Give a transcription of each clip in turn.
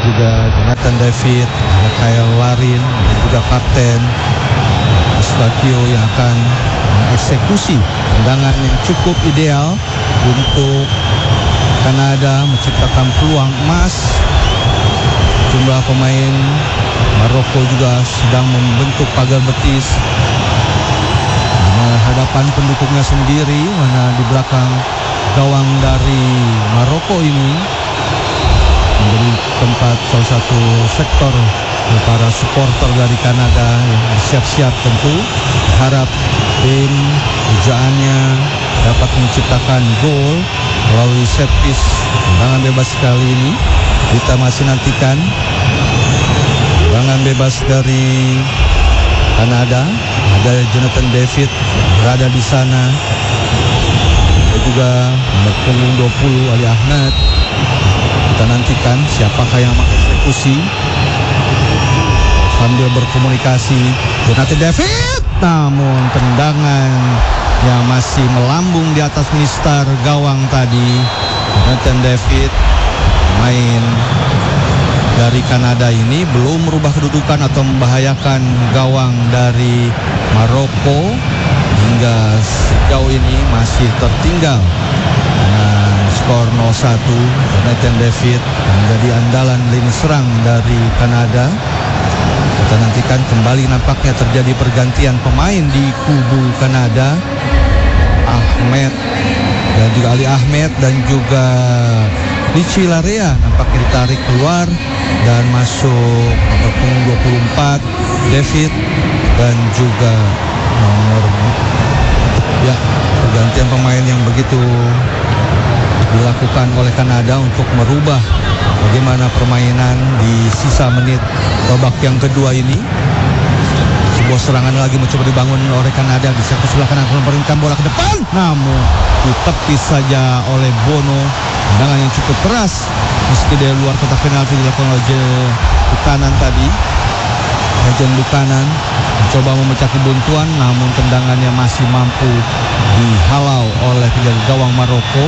juga Jonathan David, ada Kyle Larin, dan juga kapten Eustachio yang akan mengeksekusi tendangan yang cukup ideal untuk Kanada menciptakan peluang emas. Jumlah pemain Maroko juga sedang membentuk pagar betis di hadapan pendukungnya sendiri, mana di belakang gawang dari Maroko ini menjadi tempat salah satu sektor para supporter dari Kanada yang siap-siap tentu berharap tim pujaannya dapat menciptakan gol melalui set piece tendangan bebas kali ini. Kita masih nantikan tendangan bebas dari Kanada. Ada Jonathan David berada di sana. Ada juga nomor punggung 20 Ali Ahmed. Kita nantikan siapakah yang mengeksekusi sambil berkomunikasi Jonathan David. Namun tendangan yang masih melambung di atas mistar gawang tadi. Jonathan David, main dari Kanada ini, belum merubah kedudukan atau membahayakan gawang dari Maroko. Hingga sejauh ini masih tertinggal dengan skor 0-1. Jonathan David menjadi andalan lini serang dari Kanada. Kita nantikan kembali nampaknya terjadi pergantian pemain di kubu Kanada. Ahmed dan juga Ali Ahmed dan juga Richie Larea nampaknya ditarik keluar dan masuk nomor punggung 24 David dan juga nomor pergantian pemain yang begitu dilakukan oleh Kanada untuk merubah bagaimana permainan di sisa menit babak yang kedua ini. Sebuah serangan lagi mencoba dibangun oleh Kanada di sektor sebelah kanan, memberikan bola ke depan, namun ditepis saja oleh Bono. Tendangan yang cukup keras meski dari luar kotak penalti dilakukan oleh Buchanan tadi. Legend Buchanan mencoba memecah kebuntuan, namun tendangannya masih mampu dihalau oleh penjaga gawang Maroko.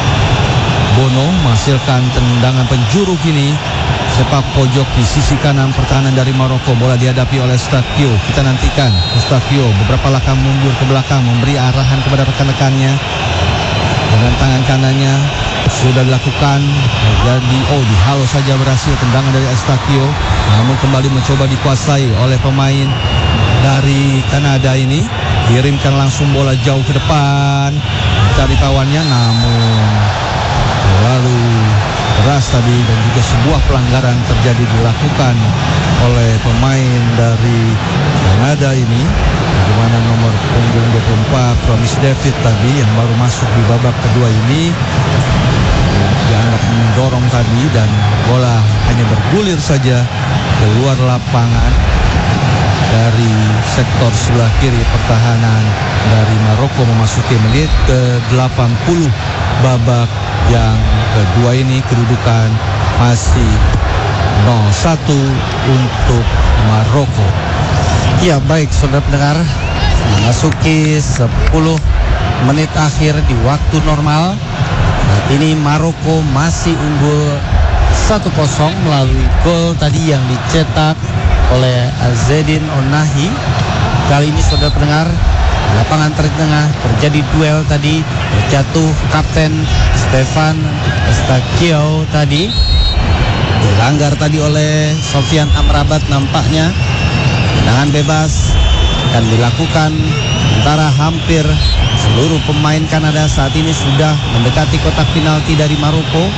Bono menghasilkan tendangan penjuru kini. Sepak pojok di sisi kanan pertahanan dari Maroko. Bola dihadapi oleh Eustachio. Kita nantikan Eustachio beberapa langkah mundur ke belakang, memberi arahan kepada rekan-rekannya. Dengan tangan kanannya sudah dilakukan. Jadi dihalau saja berhasil tendangan dari Eustachio. Namun kembali mencoba dikuasai oleh pemain dari Kanada ini. Kirimkan langsung bola jauh ke depan, mencari kawannya, namun lalu keras tadi dan juga sebuah pelanggaran terjadi dilakukan oleh pemain dari Kanada ini, di mana nomor punggung 24 Promise David tadi yang baru masuk di babak kedua ini dianggap mendorong tadi dan bola hanya bergulir saja keluar lapangan dari sektor sebelah kiri pertahanan dari Maroko. Memasuki menit ke-80 babak yang kedua ini, kedudukan masih 0-1 untuk Maroko. Ya, baik saudara pendengar, memasuki 10 menit akhir di waktu normal. Saat ini Maroko masih unggul 1-0 melalui gol tadi yang dicetak oleh Azzedine Onahi. Kali ini saudara pendengar, lapangan tengah terjadi duel tadi, terjatuh kapten Stefan Eustachio tadi, dilanggar tadi oleh Sofian Amrabat nampaknya. Tendangan bebas akan dilakukan antara hampir seluruh pemain Kanada saat ini sudah mendekati kotak penalti dari Maroko.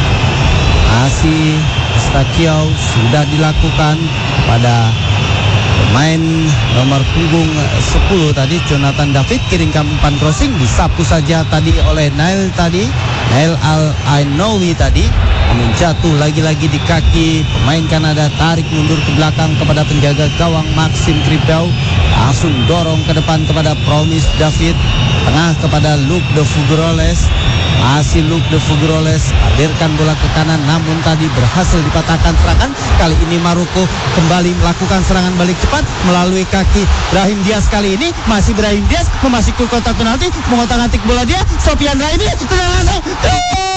Masih Eustachio sudah dilakukan pada pemain nomor punggung 10 tadi, Jonathan David. Kirimkan umpan crossing, disapu saja tadi oleh Nail Al-Ainoui tadi, namun jatuh lagi-lagi di kaki pemain Kanada. Tarik mundur ke belakang kepada penjaga gawang Maxime Kripeau, langsung dorong ke depan kepada Promise David, tengah kepada Luc de Fougeroles. Masih Luc de Fougeroles hadirkan bola ke kanan, namun tadi berhasil dipatahkan serangan. Kali ini Maroko kembali melakukan serangan balik cepat melalui kaki Brahim Diaz. Kali ini masih Brahim Diaz memasuki kotak penalti, mengotak-atik bola dia. Sofian Raimi,